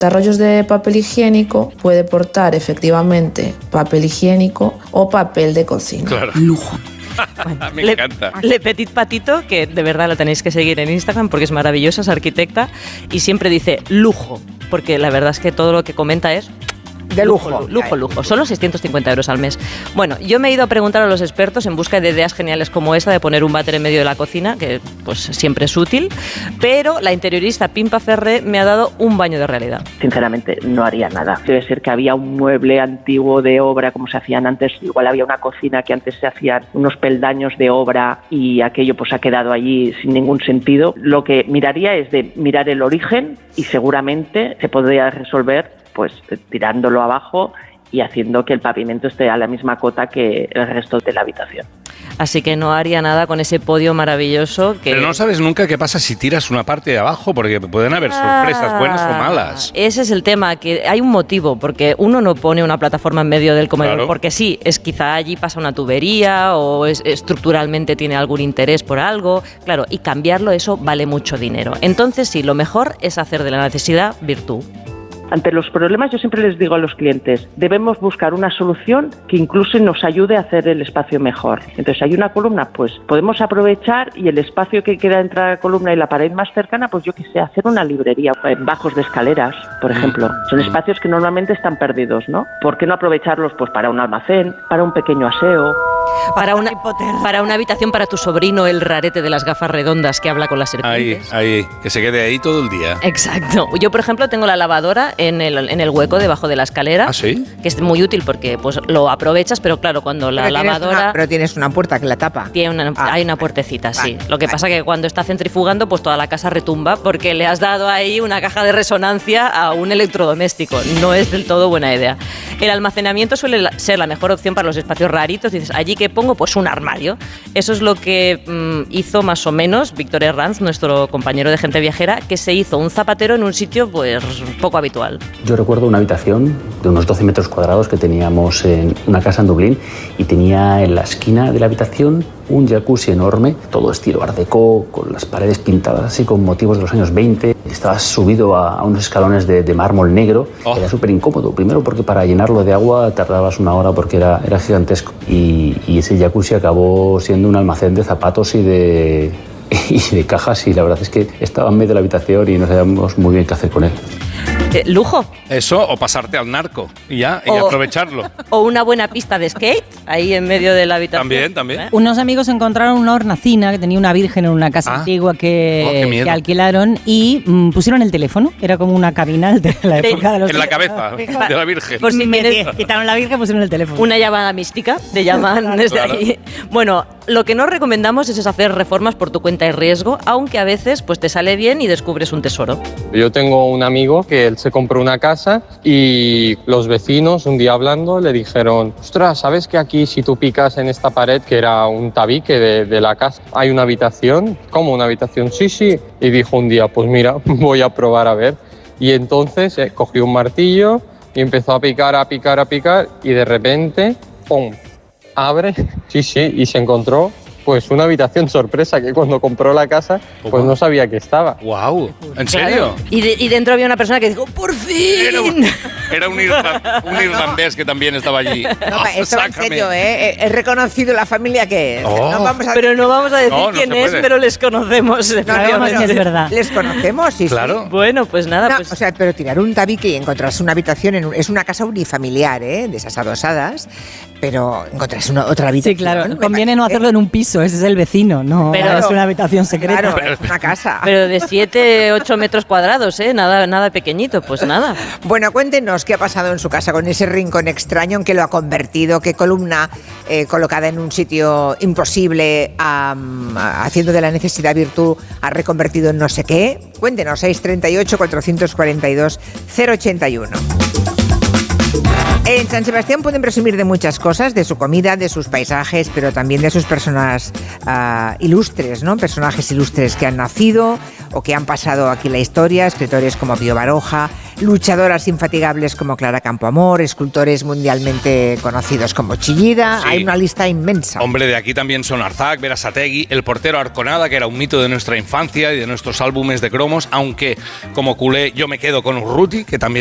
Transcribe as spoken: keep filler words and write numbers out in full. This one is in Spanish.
rollos de papel higiénico puede portar efectivamente papel higiénico o papel de cocina. Claro. Lujo. Bueno, me Le, encanta. Le Petit Patito, que de verdad la tenéis que seguir en Instagram porque es maravillosa, es arquitecta y siempre dice lujo, porque la verdad es que todo lo que comenta es... De lujo. Lujo, lujo, lujo. Solo seiscientos cincuenta euros al mes. Bueno, yo me he ido a preguntar a los expertos en busca de ideas geniales como esta de poner un váter en medio de la cocina, que pues siempre es útil, pero la interiorista Pimpa Ferré me ha dado un baño de realidad. Sinceramente, no haría nada. Debe ser que había un mueble antiguo de obra, como se hacían antes. Igual había una cocina que antes se hacían unos peldaños de obra y aquello pues ha quedado allí sin ningún sentido. Lo que miraría es de mirar el origen y seguramente se podría resolver pues tirándolo abajo y haciendo que el pavimento esté a la misma cota que el resto de la habitación. Así que no haría nada con ese podio maravilloso que... Pero no sabes nunca qué pasa si tiras una parte de abajo, porque pueden haber sorpresas buenas o malas. Ese es el tema, que hay un motivo, porque uno no pone una plataforma en medio del comedor, Claro. porque sí, es quizá allí pasa una tubería o es, estructuralmente tiene algún interés por algo, claro, y cambiarlo eso vale mucho dinero. Entonces sí, lo mejor es hacer de la necesidad virtud. Ante los problemas yo siempre les digo a los clientes, debemos buscar una solución que incluso nos ayude a hacer el espacio mejor. Entonces hay una columna, pues podemos aprovechar y el espacio que queda entre la columna y la pared más cercana, pues yo qué sé, hacer una librería, bajos de escaleras, por ejemplo. Son espacios que normalmente están perdidos, ¿no? ¿Por qué no aprovecharlos pues para un almacén, para un pequeño aseo? Para una, para una habitación para tu sobrino, el rarete de las gafas redondas que habla con las Ahí, serpientes. ahí, que se quede ahí todo el día. Exacto. Yo, por ejemplo, tengo la lavadora en el, en el hueco debajo de la escalera. ¿Ah, sí? Que es muy útil porque pues lo aprovechas, pero claro, cuando la pero tienes lavadora... una, pero tienes una puerta que la tapa. Tiene una, Ah. hay una puertecita, sí. Vale, Lo que vale. pasa que cuando está centrifugando, pues toda la casa retumba porque le has dado ahí una caja de resonancia a un electrodoméstico. No es del todo buena idea. El almacenamiento suele la- ser la mejor opción para los espacios raritos. Dices, ¿allí qué pongo? Pues un armario. Eso es lo que mm, hizo más o menos Víctor Herranz, nuestro compañero de Gente Viajera, que se hizo un zapatero en un sitio pues poco habitual. Yo recuerdo una habitación de unos doce metros cuadrados que teníamos en una casa en Dublín y tenía en la esquina de la habitación un jacuzzi enorme, todo estilo art déco, con las paredes pintadas así con motivos de los años veinte. Estabas subido a, a unos escalones de, de mármol negro. Oh. Era súper incómodo. Primero porque para llenarlo de agua tardabas una hora porque era, era gigantesco. Y, y ese jacuzzi acabó siendo un almacén de zapatos y de, y de cajas y la verdad es que estaba en medio de la habitación y no sabíamos muy bien qué hacer con él. Eh, lujo. Eso, o pasarte al narco y ya, y O- aprovecharlo. O una buena pista de skate ahí en medio de la habitación. También, también. ¿Eh? Unos amigos encontraron una hornacina que tenía una virgen en una casa Ah. antigua que, Oh, qué miedo. que alquilaron y mm, pusieron el teléfono. Era como una cabina de la Sí. época de los... En la cabeza de la Virgen. Por si tienes Quitaron la virgen, pusieron el teléfono. una llamada mística, te llaman desde Claro. ahí. Bueno, lo que no recomendamos es hacer reformas por tu cuenta y riesgo, aunque a veces pues te sale bien y descubres un tesoro. Yo tengo un amigo que él se compró una casa y los vecinos un día hablando le dijeron, ostras, ¿sabes que aquí si tú picas en esta pared, que era un tabique de, de la casa, hay una habitación? ¿Cómo una habitación? Sí, sí. Y dijo un día, pues mira, voy a probar a ver. Y entonces eh, cogió un martillo y empezó a picar, a picar, a picar y de repente, ¡pum!, abre, sí, sí, y se encontró pues una habitación sorpresa que cuando compró la casa pues no sabía que estaba. ¡Wow! ¿En serio? Y, de- y dentro había una persona que dijo, ¡por fin! Era un, era un, irla- un irlandés que también estaba allí. No, Ah, esto va en sácame. serio, ¿eh? He reconocido la familia que es. Oh. No vamos a... Pero no vamos a decir No, no quién se es, puede. pero les conocemos. No, no, efectivamente. no, es verdad. Les conocemos, sí, sí. Claro. Bueno, pues nada, No, pues... o sea, pero tirar un tabique y encontrarse una habitación en un- es una casa unifamiliar, ¿eh? De esas adosadas, pero encontrarse una, otra habitación. Sí, claro. me Conviene no parece- hacerlo en un piso, ese es el vecino, no Pero- es una habitación secreta. Claro, es una casa. Pero de siete, ocho metros cuadrados, ¿eh? Nada, nada pequeñito, pues nada. Bueno, cuéntenos qué ha pasado en su casa con ese rincón extraño, en qué lo ha convertido, qué columna eh, colocada en un sitio imposible, am, haciendo de la necesidad virtud, ha reconvertido en no sé qué. Cuéntenos, seis tres ocho, cuatro cuatro dos, cero ocho uno. En San Sebastián pueden presumir de muchas cosas, de su comida, de sus paisajes, pero también de sus personas ah, ilustres, ¿no? Personajes ilustres que han nacido o que han pasado aquí la historia, escritores como Pío Baroja, luchadoras infatigables como Clara Campoamor, escultores mundialmente conocidos como Chillida. Sí. Hay una lista inmensa. Hombre, de aquí también son Arzac, Berasategui, el portero Arconada, que era un mito de nuestra infancia y de nuestros álbumes de cromos, aunque como culé yo me quedo con Urruti, que también